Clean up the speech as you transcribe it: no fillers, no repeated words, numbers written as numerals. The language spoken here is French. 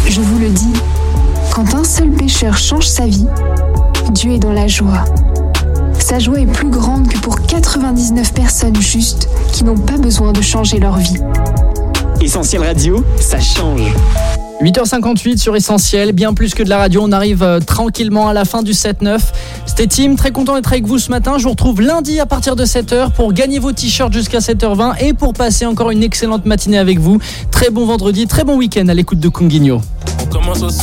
Je vous le dis, quand un seul pécheur change sa vie, Dieu est dans la joie. Sa joie est plus grande que pour 99 personnes justes qui n'ont pas besoin de changer leur vie. Essentiel Radio, ça change. 8h58 sur Essentiel, bien plus que de la radio, on arrive tranquillement à la fin du 7-9. C'était Tim, très content d'être avec vous ce matin. Je vous retrouve lundi à partir de 7h pour gagner vos t-shirts jusqu'à 7h20 et pour passer encore une excellente matinée avec vous. Très bon vendredi, très bon week-end à l'écoute de Conguigno.